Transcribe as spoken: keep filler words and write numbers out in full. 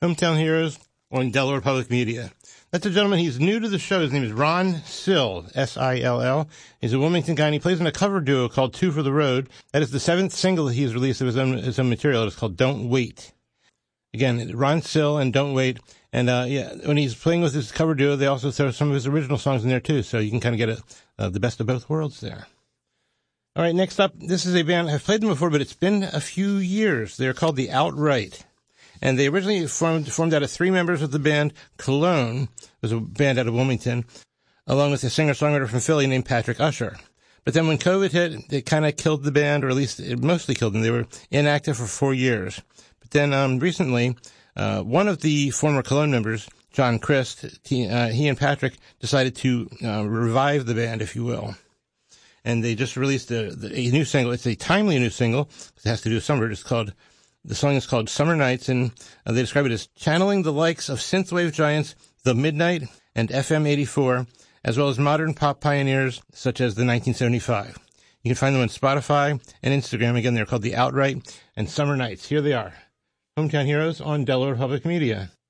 Hometown Heroes on Delaware Public Media. That's a gentleman. He's new to the show. His name is Ron Sill, S I L L. He's a Wilmington guy, and he plays in a cover duo called Two for the Road. That is the seventh single that he's released of his own, his own material. It's called Don't Wait. Again, Ron Sill and Don't Wait. And, uh, yeah, when he's playing with his cover duo, they also throw some of his original songs in there, too. So you can kind of get a, uh, the best of both worlds there. All right, next up, this is a band. I've played them before, but it's been a few years. They're called The Outright. And they originally formed formed out of three members of the band. Cologne was a band out of Wilmington, along with a singer-songwriter from Philly named Patrick Usher. But then when COVID hit, it kind of killed the band, or at least it mostly killed them. They were inactive for four years. But then um, recently, uh, one of the former Cologne members, John Christ, he, uh, he and Patrick decided to uh, revive the band, if you will. And they just released a, a new single. It's a timely new single. It has to do with summer. It's called... The song is called Summer Nights, and uh, they describe it as channeling the likes of synthwave giants The Midnight and F M eighty-four, as well as modern pop pioneers such as the nineteen seventy-five. You can find them on Spotify and Instagram. Again, they're called The Outright and Summer Nights. Here they are. Hometown Heroes on Delaware Public Media.